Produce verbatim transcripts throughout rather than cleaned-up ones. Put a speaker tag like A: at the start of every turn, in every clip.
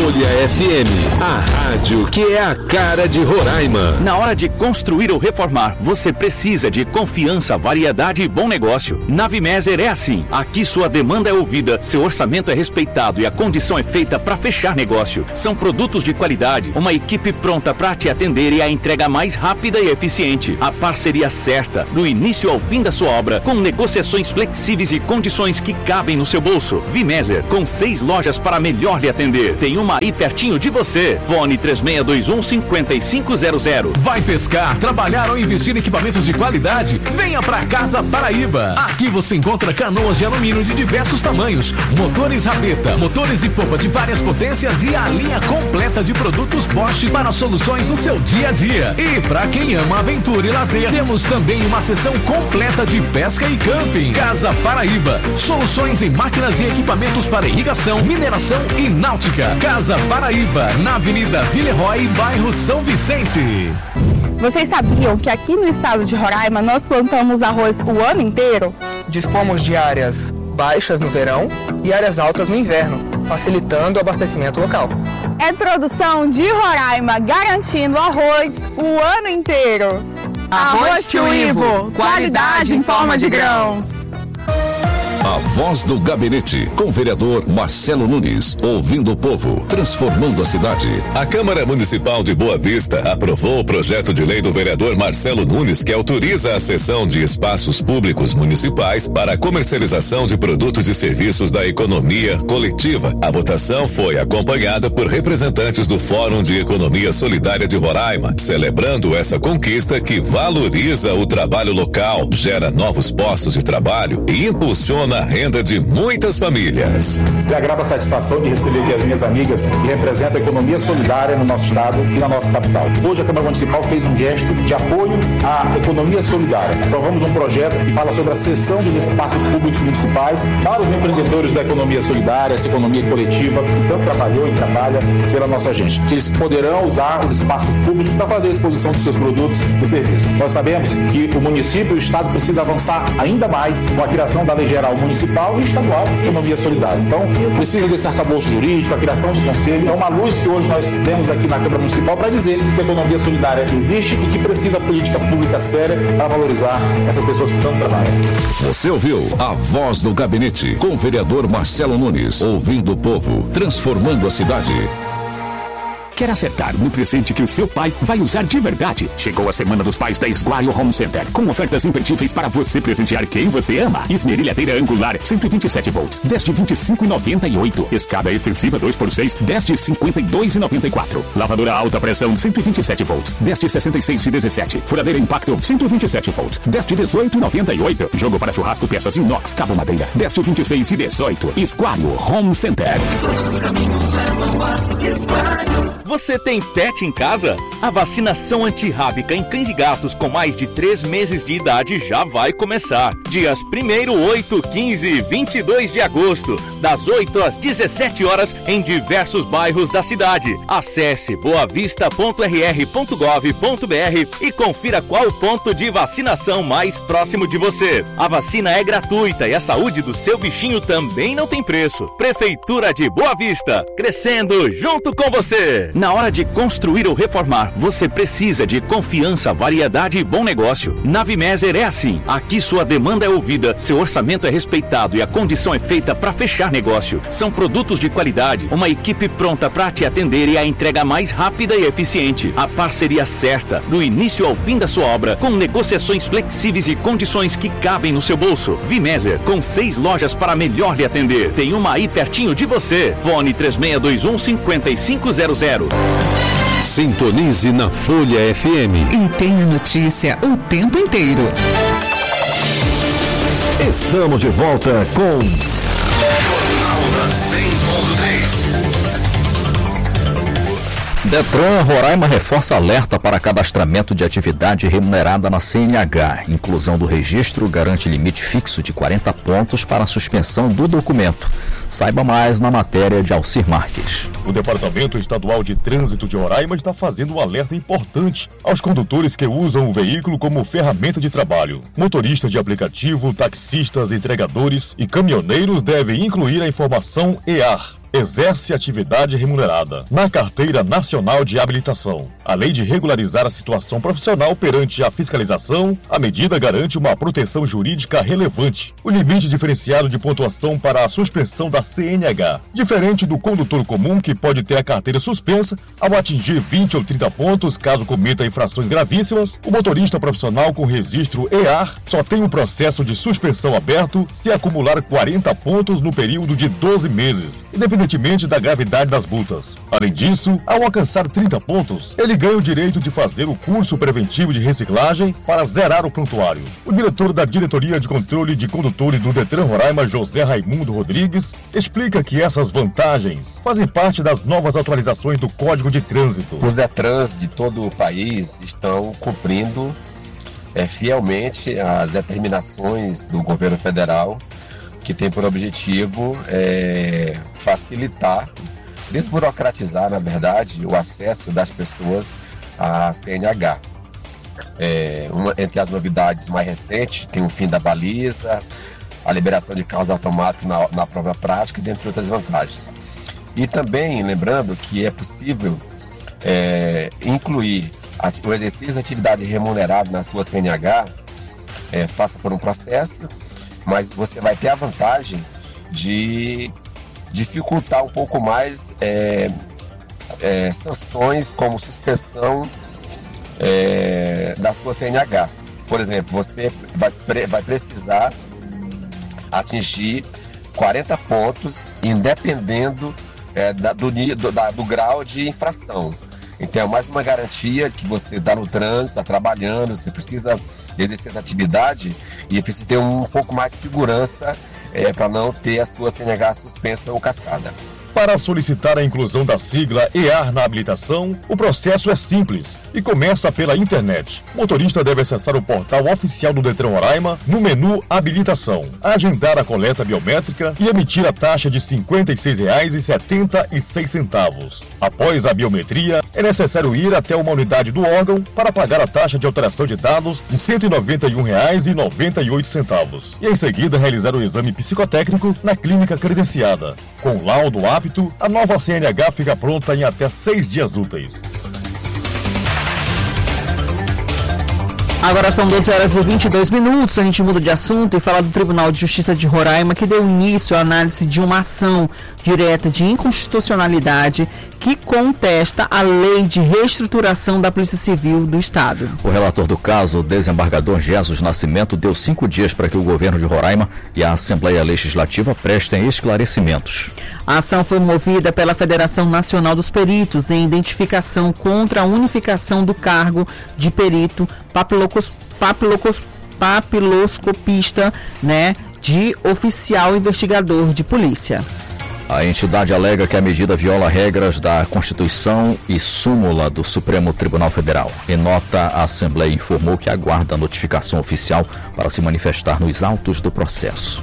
A: Folha F M, a rádio que é a cara de Roraima.
B: Na hora de construir ou reformar, você precisa de confiança, variedade e bom negócio. Na Vimeser é assim. Aqui sua demanda é ouvida, seu orçamento é respeitado e a condição é feita para fechar negócio. São produtos de qualidade, uma equipe pronta para te atender e a entrega mais rápida e eficiente. A parceria certa, do início ao fim da sua obra, com negociações flexíveis e condições que cabem no seu bolso. Vimeser, com seis lojas para melhor lhe atender. Tem uma aí pertinho de você. Fone três seis dois um, cinco cinco zero zero.
C: Vai pescar, trabalhar ou investir em equipamentos de qualidade? Venha pra Casa Paraíba. Aqui você encontra canoas de alumínio de diversos tamanhos, motores rabeta, motores e popa de várias potências e a linha completa de produtos Bosch para soluções no seu dia a dia. E pra quem ama aventura e lazer, temos também uma seção completa de pesca e camping. Casa Paraíba, soluções em máquinas e equipamentos para irrigação, mineração e náutica. Casa Paraíba, na Avenida Villeroy, bairro São Vicente.
D: Vocês sabiam que aqui no estado de Roraima nós plantamos arroz o ano inteiro?
E: Dispomos de áreas baixas no verão e áreas altas no inverno, facilitando o abastecimento local.
D: É produção de Roraima, garantindo arroz o ano inteiro. Arroz Tio Ivo, qualidade em forma de grãos.
A: A Voz do Gabinete, com o vereador Marcelo Nunes, ouvindo o povo, transformando a cidade.
F: A Câmara Municipal de Boa Vista aprovou o projeto de lei do vereador Marcelo Nunes que autoriza a cessão de espaços públicos municipais para a comercialização de produtos e serviços da economia coletiva. A votação foi acompanhada por representantes do Fórum de Economia Solidária de Roraima, celebrando essa conquista que valoriza o trabalho local, gera novos postos de trabalho e impulsiona a renda de muitas famílias.
G: É a grata satisfação de receber aqui as minhas amigas que representam a economia solidária no nosso estado e na nossa capital. Hoje a Câmara Municipal fez um gesto de apoio à economia solidária. Aprovamos um projeto que fala sobre a cessão dos espaços públicos municipais para os empreendedores da economia solidária, essa economia coletiva que tanto trabalhou e trabalha pela nossa gente. Que eles poderão usar os espaços públicos para fazer a exposição dos seus produtos e serviços. Nós sabemos que o município e o estado precisam avançar ainda mais com a criação da Lei Geral Municipal e estadual de economia solidária. Então, precisa desse arcabouço jurídico, a criação do conselho. É uma luz que hoje nós temos aqui na Câmara Municipal para dizer que a economia solidária existe e que precisa política pública séria para valorizar essas pessoas que tanto trabalham.
A: Você ouviu a Voz do Gabinete, com o vereador Marcelo Nunes, ouvindo o povo, transformando a cidade.
B: Quer acertar no presente que o seu pai vai usar de verdade? Chegou a Semana dos Pais da Esguaio Home Center, com ofertas imperdíveis para você presentear quem você ama. Esmerilhadeira angular, cento e vinte e sete volts, dez de vinte e cinco reais e noventa e oito. Escada extensiva dois por seis, dez de cinquenta e dois reais e noventa e quatro. Lavadora alta pressão, cento e vinte e sete volts, dez de sessenta e seis reais e dezessete. Furadeira impacto, cento e vinte e sete volts, dez de dezoito reais e noventa e oito. Jogo para churrasco, peças inox, cabo madeira, dez de vinte e seis reais e dezoito. Esguaio Home Center. Você tem pet em casa? A vacinação antirrábica em cães e gatos com mais de três meses de idade já vai começar. Dias primeiro, oito, quinze e vinte e dois de agosto, das oito às dezessete horas, em diversos bairros da cidade. Acesse boavista ponto r r ponto gov ponto b r e confira qual o ponto de vacinação mais próximo de você. A vacina é gratuita e a saúde do seu bichinho também não tem preço. Prefeitura de Boa Vista, crescendo junto com você. Na hora de construir ou reformar, você precisa de confiança, variedade e bom negócio. Na Vimeser é assim. Aqui sua demanda é ouvida, seu orçamento é respeitado e a condição é feita para fechar negócio. São produtos de qualidade, uma equipe pronta para te atender e a entrega mais rápida e eficiente. A parceria certa, do início ao fim da sua obra, com negociações flexíveis e condições que cabem no seu bolso. Vimeser, com seis lojas para melhor lhe atender. Tem uma aí pertinho de você. Fone três seis dois um, cinco cinco zero zero.
A: Sintonize na Folha F M
H: e tenha notícia o tempo inteiro.
A: Estamos de volta com
F: Jornal da cem ponto três.
I: Detran Roraima reforça alerta para cadastramento de atividade remunerada na C N H. Inclusão do registro garante limite fixo de quarenta pontos para a suspensão do documento. Saiba mais na matéria de Alcir Marques.
J: O Departamento Estadual de Trânsito de Roraima está fazendo um alerta importante aos condutores que usam o veículo como ferramenta de trabalho. Motoristas de aplicativo, taxistas, entregadores e caminhoneiros devem incluir a informação E A R. exerce atividade remunerada na Carteira Nacional de Habilitação. Além de regularizar a situação profissional perante a fiscalização, a medida garante uma proteção jurídica relevante. O limite diferenciado de pontuação para a suspensão da C N H, diferente do condutor comum que pode ter a carteira suspensa ao atingir vinte ou trinta pontos caso cometa infrações gravíssimas, o motorista profissional com registro E A R só tem um processo de suspensão aberto se acumular quarenta pontos no período de doze meses, independentemente da gravidade das multas. Além disso, ao alcançar trinta pontos, ele ganha o direito de fazer o curso preventivo de reciclagem para zerar o prontuário. O diretor da Diretoria de Controle de Condutores do Detran Roraima, José Raimundo Rodrigues, explica que essas vantagens fazem parte das novas atualizações do Código de Trânsito.
K: Os Detrans de todo o país estão cumprindo é, fielmente as determinações do governo federal, que tem por objetivo é, facilitar, desburocratizar, na verdade, o acesso das pessoas à C N H. É, uma, entre as novidades mais recentes, tem o fim da baliza, a liberação de carros automáticos na, na prova prática, dentre outras vantagens. E também, lembrando que é possível é, incluir a, o exercício de atividade remunerada na sua C N H, é, passa por um processo, mas você vai ter a vantagem de dificultar um pouco mais é, é, sanções como suspensão é, da sua C N H. Por exemplo, você vai, vai precisar atingir quarenta pontos, independendo é, da, do, do, da, do grau de infração. Então é mais uma garantia que você está no trânsito, está trabalhando, você precisa exercer essa atividade e precisa ter um pouco mais de segurança é, para não ter a sua C N H suspensa ou cassada.
J: Para solicitar a inclusão da sigla E A R na habilitação, o processo é simples e começa pela internet. O motorista deve acessar o portal oficial do Detran Roraima no menu Habilitação, agendar a coleta biométrica e emitir a taxa de cinquenta e seis reais e setenta e seis centavos. Após a biometria, é necessário ir até uma unidade do órgão para pagar a taxa de alteração de dados de cento e noventa e um reais e noventa e oito centavos e em seguida realizar o exame psicotécnico na clínica credenciada. Com laudo apto, a nova C N H fica pronta em até seis dias úteis.
L: Agora são doze horas e vinte e dois minutos, a gente muda de assunto e fala do Tribunal de Justiça de Roraima, que deu início à análise de uma ação direta de inconstitucionalidade que contesta a lei de reestruturação da Polícia Civil do Estado.
I: O relator do caso, o desembargador Jesus Nascimento, deu cinco dias para que o governo de Roraima e a Assembleia Legislativa prestem esclarecimentos.
L: A ação foi movida pela Federação Nacional dos Peritos em identificação contra a unificação do cargo de perito papilocos, papilocos, papiloscopista, né, de oficial investigador de polícia.
I: A entidade alega que a medida viola regras da Constituição e súmula do Supremo Tribunal Federal. Em nota, a Assembleia informou que aguarda a notificação oficial para se manifestar nos autos do processo.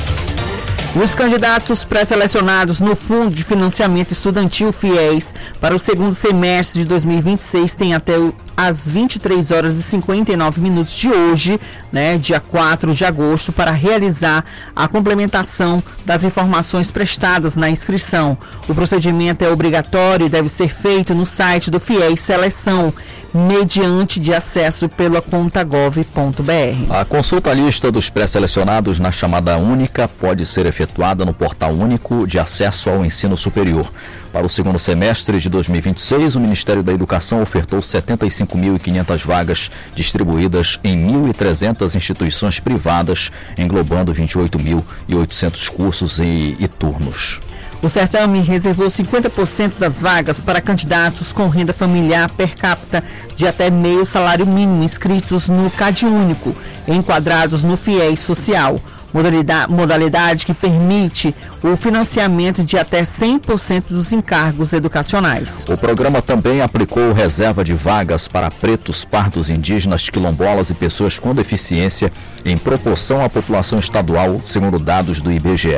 L: Os candidatos pré-selecionados no Fundo de Financiamento Estudantil FIES para o segundo semestre de dois mil e vinte e seis têm até às vinte e três horas e cinquenta e nove minutos de hoje, né, dia quatro de agosto, para realizar a complementação das informações prestadas na inscrição. O procedimento é obrigatório e deve ser feito no site do FIES Seleção, mediante de acesso pela conta gov ponto br.
I: A consulta à lista dos pré-selecionados na chamada única pode ser efetuada no Portal Único de Acesso ao Ensino Superior. Para o segundo semestre de dois mil e vinte e seis, o Ministério da Educação ofertou setenta e cinco mil e quinhentas vagas distribuídas em mil e trezentas instituições privadas, englobando vinte e oito mil e oitocentos cursos e, e turnos.
L: O certame reservou cinquenta por cento das vagas para candidatos com renda familiar per capita de até meio salário mínimo inscritos no CadÚnico, enquadrados no FIES Social, modalidade, modalidade que permite o financiamento de até cem por cento dos encargos educacionais.
I: O programa também aplicou reserva de vagas para pretos, pardos, indígenas, quilombolas e pessoas com deficiência em proporção à população estadual, segundo dados do I B G E.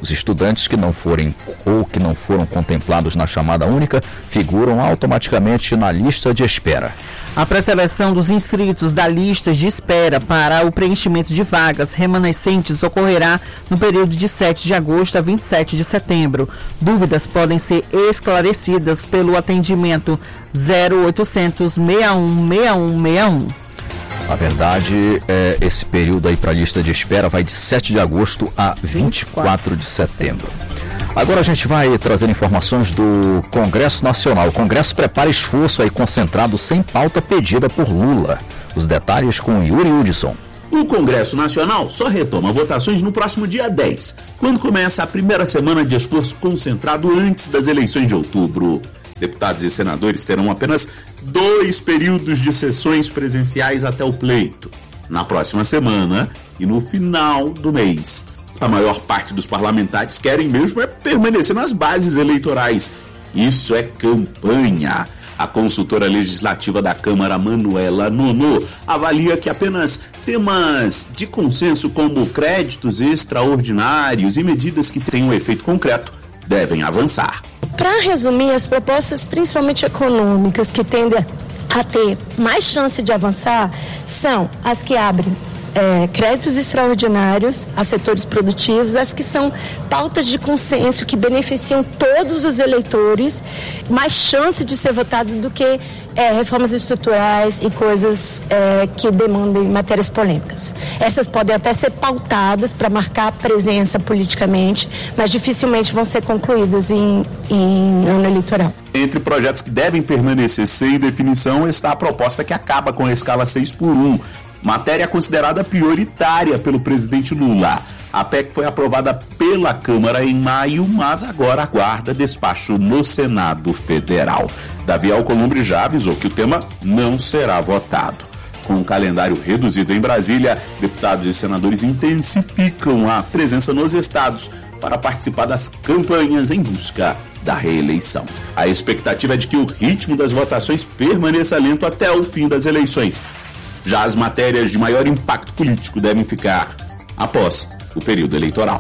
I: Os estudantes que não forem ou que não foram contemplados na chamada única figuram automaticamente na lista de espera.
L: A pré-seleção dos inscritos da lista de espera para o preenchimento de vagas remanescentes ocorrerá no período de sete de agosto a vinte e sete de setembro. Dúvidas podem ser esclarecidas pelo atendimento zero oitocentos, seis um seis um seis um.
I: Na verdade, é, esse período aí para a lista de espera vai de sete de agosto a vinte e quatro de setembro. Agora a gente vai trazer informações do Congresso Nacional. O Congresso prepara esforço aí concentrado sem pauta pedida por Lula. Os detalhes com Yuri Hudson.
M: O Congresso Nacional só retoma votações no próximo dia dez, quando começa a primeira semana de esforço concentrado antes das eleições de outubro. Deputados e senadores terão apenas dois períodos de sessões presenciais até o pleito, na próxima semana e no final do mês. A maior parte dos parlamentares querem mesmo é permanecer nas bases eleitorais. Isso é campanha. A consultora legislativa da Câmara, Manuela Nono, avalia que apenas temas de consenso como créditos extraordinários e medidas que tenham efeito concreto devem avançar.
N: Para resumir, as propostas principalmente econômicas que tendem a ter mais chance de avançar são as que abrem É, créditos extraordinários a setores produtivos, as que são pautas de consenso que beneficiam todos os eleitores, mais chance de ser votado do que é, reformas estruturais e coisas é, que demandem matérias polêmicas. Essas podem até ser pautadas para marcar presença politicamente, mas dificilmente vão ser concluídas em, em ano eleitoral.
M: Entre projetos que devem permanecer sem definição está a proposta que acaba com a escala seis por um, matéria considerada prioritária pelo presidente Lula. A P E C foi aprovada pela Câmara em maio, mas agora aguarda despacho no Senado Federal. Davi Alcolumbre já avisou que o tema não será votado. Com um calendário reduzido em Brasília, deputados e senadores intensificam a presença nos estados para participar das campanhas em busca da reeleição. A expectativa é de que o ritmo das votações permaneça lento até o fim das eleições. Já as matérias de maior impacto político devem ficar após o período eleitoral.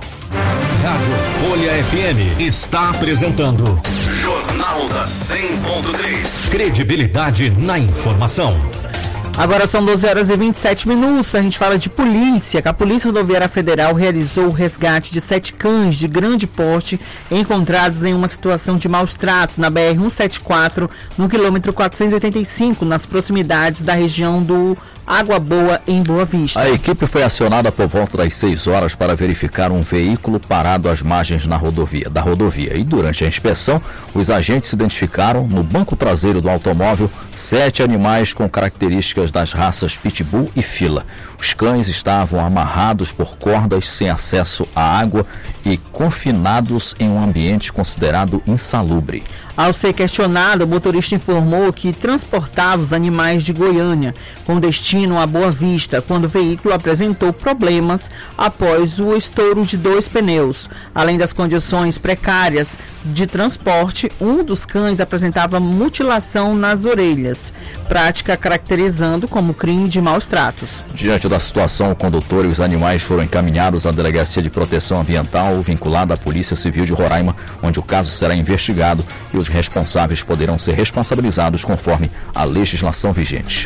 C: Rádio Folha F M está apresentando Jornal da cem ponto três. Credibilidade na informação.
L: Agora são doze horas e vinte e sete minutos. A gente fala de polícia. Que a Polícia Rodoviária Federal realizou o resgate de sete cães de grande porte encontrados em uma situação de maus tratos na B R cento e setenta e quatro, no quilômetro quatrocentos e oitenta e cinco, nas proximidades da região do Água Boa, em Boa Vista.
I: A equipe foi acionada por volta das seis horas para verificar um veículo parado às margens na rodovia, da rodovia. E durante a inspeção, os agentes identificaram no banco traseiro do automóvel sete animais com características das raças Pitbull e Fila. Os cães estavam amarrados por cordas sem acesso à água e confinados em um ambiente considerado insalubre.
L: Ao ser questionado, o motorista informou que transportava os animais de Goiânia com destino a Boa Vista, quando o veículo apresentou problemas após o estouro de dois pneus. Além das condições precárias de transporte, um dos cães apresentava mutilação nas orelhas, prática caracterizando como crime de maus tratos.
I: Diante da situação, o condutor e os animais foram encaminhados à Delegacia de Proteção Ambiental vinculada à Polícia Civil de Roraima, onde o caso será investigado e os responsáveis poderão ser responsabilizados conforme a legislação vigente.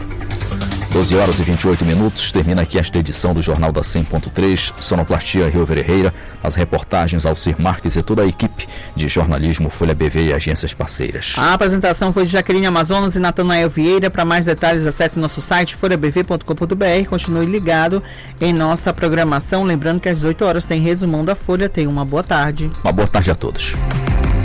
I: doze horas e vinte e oito minutos, termina aqui esta edição do Jornal da cem ponto três, sonoplastia Rio Ferreira, as reportagens Alcir Marques e toda a equipe de jornalismo Folha B V e agências parceiras.
L: A apresentação foi de Jaqueline Amazonas e Natanael Vieira. Para mais detalhes, acesse nosso site folha b v ponto com ponto b r. Continue ligado em nossa programação. Lembrando que às dezoito horas tem resumão da Folha. Tenha uma boa tarde.
I: Uma boa tarde a todos.